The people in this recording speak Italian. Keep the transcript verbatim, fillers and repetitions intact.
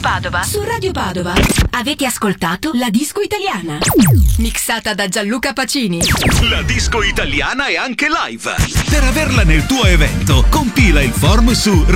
Padova. Su Radio Padova. Avete ascoltato La Disco Italiana. Mixata da Gianluca Pacini. La disco italiana è anche live. Per averla nel tuo evento, compila il form su